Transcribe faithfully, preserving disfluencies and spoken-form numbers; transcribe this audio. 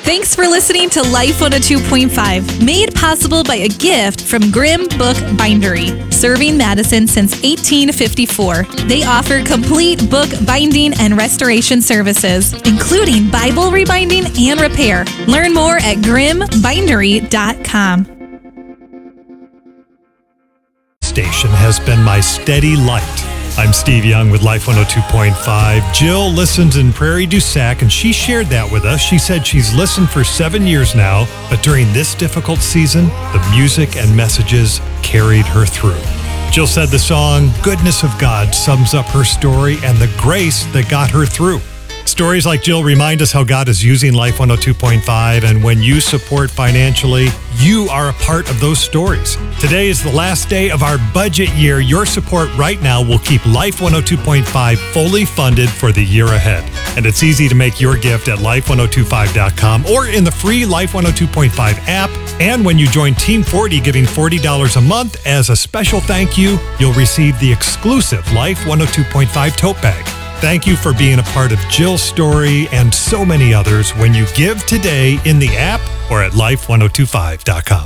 Thanks for listening to Life one oh two point five, made possible by a gift from Grimm Book Bindery, serving Madison since eighteen fifty-four. They offer complete book binding and restoration services, including Bible rebinding and repair. Learn more at grimm bindery dot com. Station has been my steady light. I'm Steve Young with Life one oh two point five. Jill listens in Prairie du Sac, and she shared that with us. She said she's listened for seven years now, but during this difficult season, the music and messages carried her through. Jill said the song Goodness of God sums up her story and the grace that got her through. Stories like Jill remind us how God is using Life one oh two point five, and when you support financially, you are a part of those stories. Today is the last day of our budget year. Your support right now will keep Life one oh two point five fully funded for the year ahead. And it's easy to make your gift at life one oh two five dot com or in the free Life one oh two point five app. And when you join Team forty, giving forty dollars a month as a special thank you, you'll receive the exclusive Life one oh two point five tote bag. Thank you for being a part of Jill's story and so many others when you give today in the app or at life one oh two five dot com.